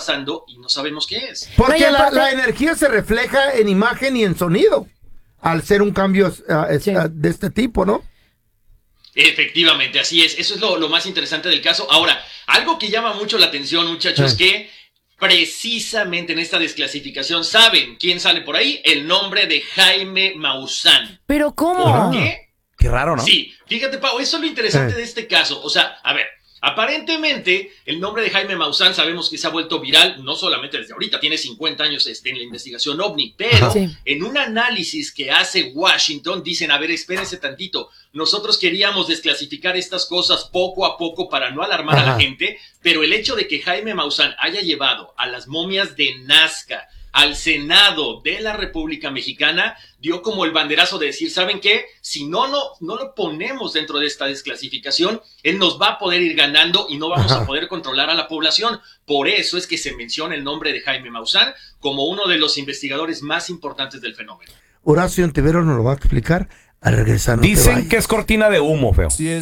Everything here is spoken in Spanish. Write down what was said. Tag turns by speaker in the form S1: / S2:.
S1: pasando y no sabemos qué es.
S2: Porque
S3: No, y aparte-
S2: la energía se refleja en imagen y en sonido, al ser un cambio de este tipo, ¿no?
S1: Efectivamente, así es. Eso es lo más interesante del caso. Ahora, algo que llama mucho la atención, muchachos, que precisamente en esta desclasificación, ¿saben quién sale por ahí? El nombre de Jaime Maussan.
S3: ¿Pero cómo?
S1: ¿Por qué?
S4: Qué raro, ¿no?
S1: Sí, fíjate, Pau, eso es lo interesante de este caso. O sea, a ver, aparentemente el nombre de Jaime Maussan sabemos que se ha vuelto viral, no solamente desde ahorita, tiene 50 años en la investigación OVNI, pero
S3: Sí.
S1: en un análisis que hace Washington, dicen, a ver, espérense tantito, nosotros queríamos desclasificar estas cosas poco a poco para no alarmar a la gente, pero el hecho de que Jaime Maussan haya llevado a las momias de Nazca al Senado de la República Mexicana, dio como el banderazo de decir, ¿saben qué? Si no lo ponemos dentro de esta desclasificación, él nos va a poder ir ganando y no vamos a poder controlar a la población. Por eso es que se menciona el nombre de Jaime Maussan como uno de los investigadores más importantes del fenómeno.
S2: Horacio Ontiveros nos lo va a explicar al regresar. No te
S4: Dicen
S2: vayas.
S4: que es cortina de humo, feo.